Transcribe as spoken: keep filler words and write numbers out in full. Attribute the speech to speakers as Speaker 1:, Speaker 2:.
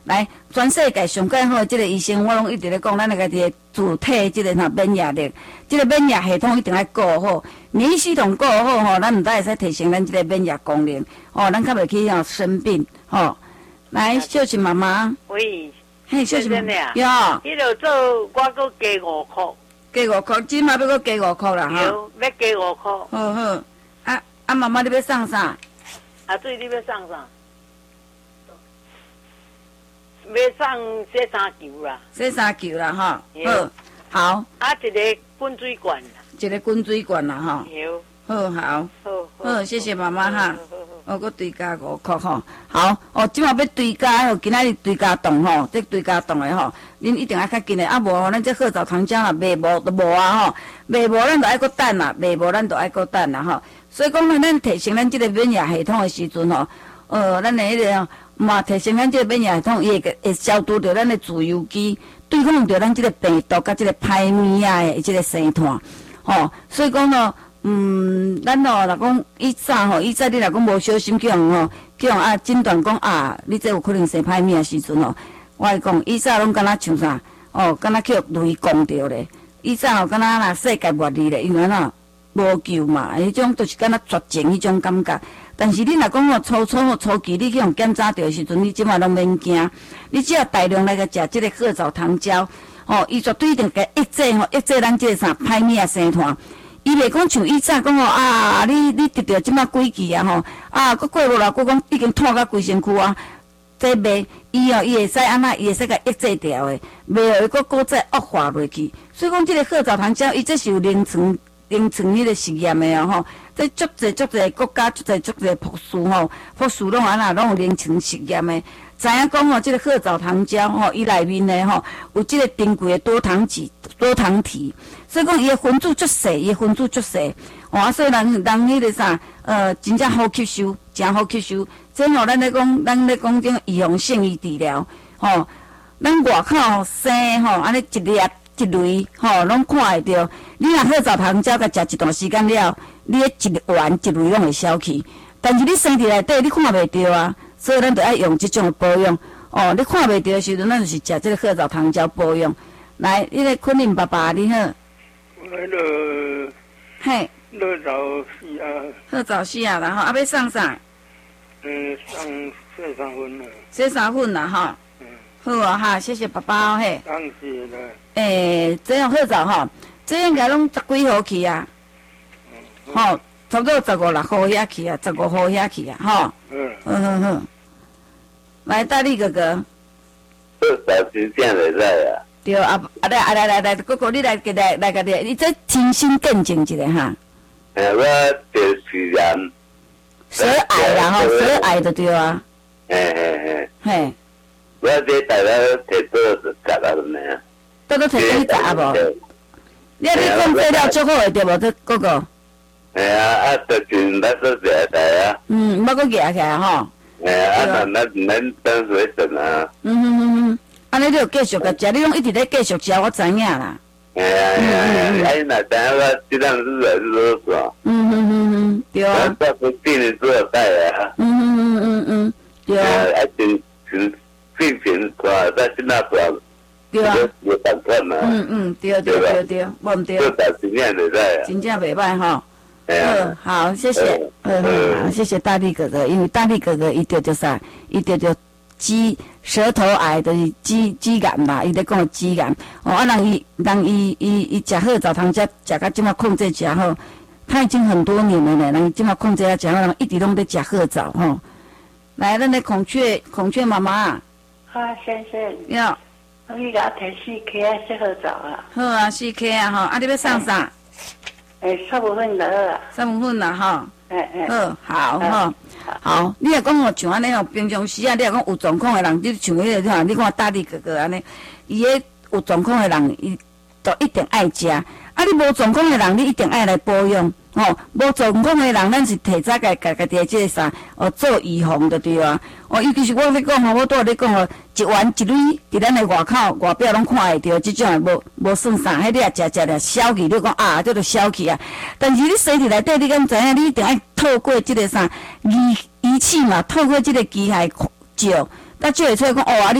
Speaker 1: 来，全世界上介好的即个医生，我拢一直咧讲，咱那个个自体即个吼免疫力，即个免疫系统一定要顾好，免疫系统顾好吼，咱毋但会使提升咱即个免疫功能，哦，咱较袂去吼生病，吼。来，秀琴妈妈。
Speaker 2: 喂。
Speaker 1: 嘿，秀琴妈妈。有。
Speaker 2: 迄落做我搁加五箍。
Speaker 1: 加五箍，即马要搁加五箍啦，哈。
Speaker 2: 有，要加五箍。
Speaker 1: 好好。啊啊，妈妈你要送啥？
Speaker 2: 啊，对，你要送啥？要送洗衫球啦。洗
Speaker 1: 衫球啦，哈。好。好。
Speaker 2: 啊，一个滚水罐。
Speaker 1: 一个滚水罐啦，哈。
Speaker 2: 有。
Speaker 1: 好好。
Speaker 2: 好。
Speaker 1: 好，谢谢妈妈哈。哦，搁追加五箍吼。好，哦，即马要追加吼，今仔日追加冻吼，这追加冻的吼，恁一定要较紧的，啊无吼，咱这褐藻糖浆啦，卖无都无啊吼，卖无咱就爱搁等啦，卖无咱就爱搁等啦吼。所以讲呢，咱提升咱这个免疫系统的时阵吼，呃，咱的迄个嘛提升咱这个免疫系统，伊会会消除掉咱的自由基，对抗掉咱这个病毒甲这个歹物仔的这个生炭，吼，所以讲呢。嗯，咱吼，若讲以早吼，以早你若讲无小心，叫人吼，叫人啊诊断讲啊，你这有可能生歹物的时阵吼，我会讲，以早拢敢若像啥，哦，敢若叫雷公着咧。以早吼，敢若若世界末日咧，因为呐无救嘛，迄种就是敢若绝情迄种感觉。但是你若讲吼，初初吼初期你去用检查着的时阵，你即马拢免惊，你只要大量来个食即个褐藻糖胶，吼，伊绝对一定甲抑制吼，抑制咱即个啥歹物的生炭。伊袂讲像以早讲吼啊，你你得着即马几期啊吼，啊，佮过落来，佮讲已经拖到规身躯啊，这袂伊哦，伊会使安那，伊会使甲抑制掉的，袂互伊佮搁再恶化落去。所以讲，即个褐藻糖胶，伊这是有临床临床迄个实验的哦吼，这足侪足侪国家足侪足侪博士吼，博士拢安那拢有临床实验的，知影讲吼，即个褐藻糖胶吼，伊内面的吼有即个珍贵的多糖体多糖体。所以讲，伊的分子足细，伊的分子足细，哦，啊，所以人人迄个啥，呃，真正好吸收，真好吸收。即吼，咱咧讲，咱咧讲种预防性医治疗，吼，咱外口生吼，安尼一粒一类，吼，拢看会着。你若褐藻糖胶甲食一段时间了，你的一丸一类拢会消去。但是你身体内底你看袂着啊，所以咱着爱用即种的保养。哦，你看袂着的时阵，咱就是食即个褐藻糖胶保养。来，迄个昆凌爸爸，你好。
Speaker 3: 那个，
Speaker 1: 嘿，
Speaker 3: 热早西啊，
Speaker 1: 热早西啊，然后啊要送啥？
Speaker 3: 嗯，上色三分了。
Speaker 1: 色三分啦，哈。嗯。好啊，哈，谢谢爸爸嘿。
Speaker 3: 当时的。
Speaker 1: 诶，这样热早哈，这应该拢十几号去啊。嗯。吼，差不多十五六号遐去啊，十五号遐去啊，吼。嗯。好好好。来，大力哥哥。
Speaker 4: 热早时间会使啊。
Speaker 1: 对啊，啊来啊来来来，哥哥你来来来来个你，你再亲身见证一下哈。
Speaker 4: 诶，我做实验。
Speaker 1: 舌癌啦吼，舌癌就对啊。
Speaker 4: 嘿嘿嘿。
Speaker 1: 嘿。
Speaker 4: 我这大概摕多少十啊了呢？
Speaker 1: 多多摕几十啊无？你啊，你讲这了足好诶，对无？这哥哥。
Speaker 4: 嘿啊，啊，就尽力做食台啊。
Speaker 1: 嗯，莫搁夹起来吼。
Speaker 4: 嘿啊，啊，咱咱等水准啊。
Speaker 1: 嗯哼哼哼。安尼你就继续甲食，你拢一直咧继续食，我知影啦。
Speaker 4: 哎呀哎呀，哎那等下我这样子来是多少？
Speaker 1: 嗯哼哼哼，对啊。
Speaker 4: 那不定你多少代啊？
Speaker 1: 嗯哼哼哼嗯，对啊。
Speaker 4: 哎，真真病情大，但是那大。
Speaker 1: 对啊。
Speaker 4: 有胆看嘛？
Speaker 1: 嗯嗯，对对对对，无毋对。
Speaker 4: 这胆真正袂使啊。
Speaker 1: 真正袂歹吼。
Speaker 4: 嗯，
Speaker 1: 好，谢谢。嗯嗯，好，谢谢大力哥哥，因为大力哥哥伊得着啥？伊得着。肌舌头癌就是肌肌癌嘛，伊咧讲肌癌。哦，啊，人伊人伊伊伊食褐藻糖，食食到即马控制食好，他已经很多年了呢。人即马控制啊，食好，人一直拢在食褐藻吼。来，咱的孔雀孔雀妈妈。啊，
Speaker 5: 先生。
Speaker 1: 要。
Speaker 5: 你甲我摕四颗啊，适合藻啊。
Speaker 1: 好啊，四颗啊，吼，啊，你要送啥？
Speaker 5: 诶，三五份得啊。
Speaker 1: 三五份啦，吼。
Speaker 5: 诶诶。
Speaker 1: 好，好吼。好，你若讲吼像安尼吼，平常时啊，你若讲有状况的人，你像迄个吼，你看大力哥哥安尼，伊个有状况的人，伊都一定爱食。啊，你无状况的人，你一定爱来保养。吼、哦，无状况的人，咱是提早家家家己即个啥，哦，做预防就对啊。哦，尤其是我咧讲吼，我拄仔咧讲吼，一丸一蕊伫咱的外口外表拢看会着，即种诶无无算啥，迄你也食食了消去，你讲啊，这就消去啊。但是你身体内底，你敢知影？你一定爱透过即个啥仪仪器嘛，透过即个机械照，才照会出来讲哦啊。